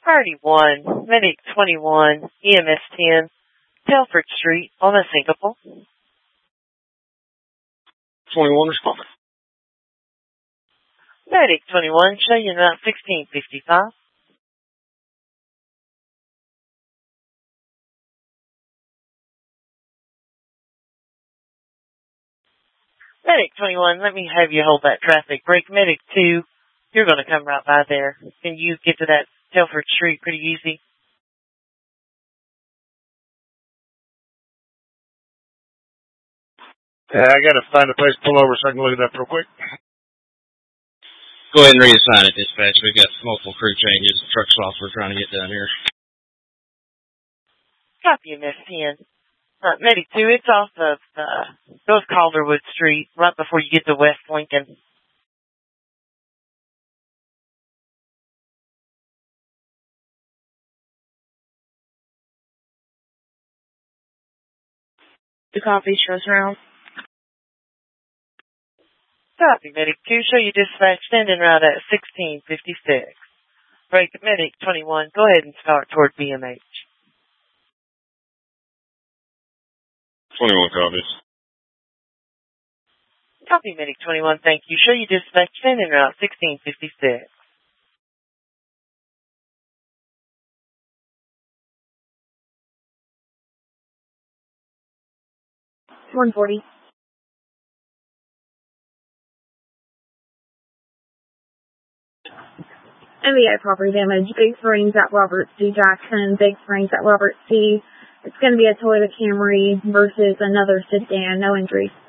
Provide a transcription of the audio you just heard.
Priority 1, Medic 21, EMS 10, Telford Street, on Singapore. 21 responding. Medic 21, show you route 1655. Medic 21, let me have you hold that traffic break. Medic 2, you're going to come right by there. Can you get to that Telford Street pretty easy? Yeah, I got to find a place to pull over so I can look it up real quick. Go ahead and reassign it, dispatch. We've got multiple crew changes. The truck stops we're trying to get down here. Copy, Miss 10. Medic 2, it's off of North Calderwood Street, right before you get to West Lincoln. The copy shows around. Copy, Medic 2, show you dispatch sending route at 1656. Break Medic 21, go ahead and start toward BMH. 21 copies. Copy, Medic 21, thank you. Show you dispatch sending route 1656. $140. MVI property damage. Big Springs at Robert C. Jackson. Big Springs at Robert C. It's going to be a Toyota Camry versus another sedan. No injuries.